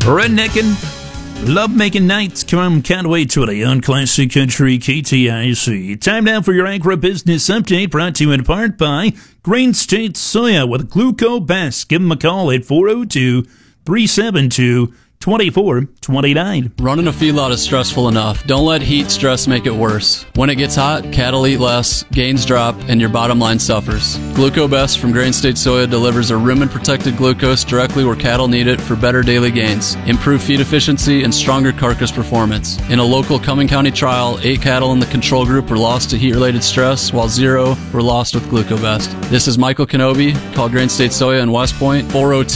Redneckin', love-making nights come can't wait to the on Classic Country KTIC. Time now for your agribusiness update, brought to you in part by Grain State Soya with Gluco Best. Give them a call at 402-372-2429. Running a feedlot is stressful enough. Don't let heat stress make it worse. When it gets hot, cattle eat less, gains drop, and your bottom line suffers. Gluco Best from Grain State Soya delivers a rumen-protected glucose directly where cattle need it for better daily gains, improved feed efficiency, and stronger carcass performance. In a local Cumming County trial, 8 cattle in the control group were lost to heat-related stress, while 0 were lost with Gluco Best. This is Michael Kenobi. Call Grain State Soya in West Point,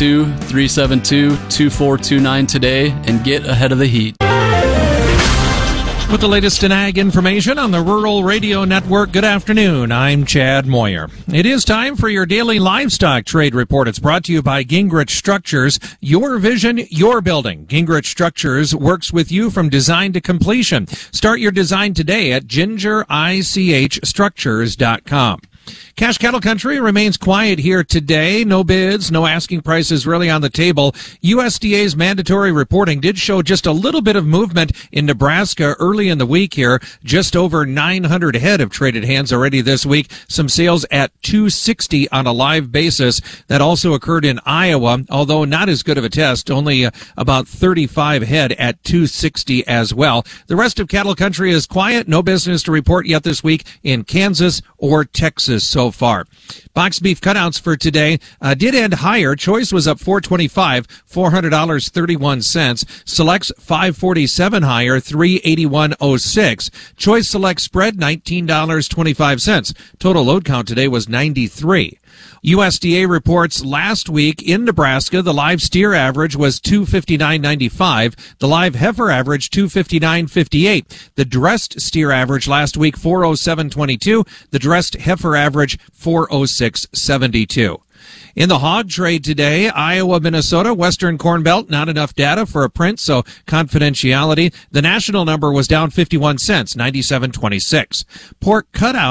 402-372-2429 today, and get ahead of the heat. With the latest in ag information on the Rural Radio Network, good afternoon. I'm Chad Moyer. It is time for your daily livestock trade report. It's brought to you by Gingrich Structures. Your vision, your building. Gingrich Structures works with you from design to completion. Start your design today at gingerichstructures.com. Cash cattle country remains quiet here today. No bids, no asking prices really on the table. USDA's mandatory reporting did show just a little bit of movement in Nebraska early in the week here. Just over 900 head have traded hands already this week. Some sales at 260 on a live basis. That also occurred in Iowa, although not as good of a test. Only about 35 head at 260 as well. The rest of cattle country is quiet. No business to report yet this week in Kansas or Texas so far. Box beef cutouts for today did end higher. Choice was up $4.25, $400.31. Selects $5.47 higher, $381.06. Choice Select spread $19.25. Total load count today was 93. USDA reports last week in Nebraska, the live steer average was 259.95. The live heifer average 259.58. The dressed steer average last week 407.22. The dressed heifer average 406.72. In the hog trade today, Iowa, Minnesota, Western Corn Belt, not enough data for a print, so confidentiality. The national number was down 51 cents, 97.26. Pork cutout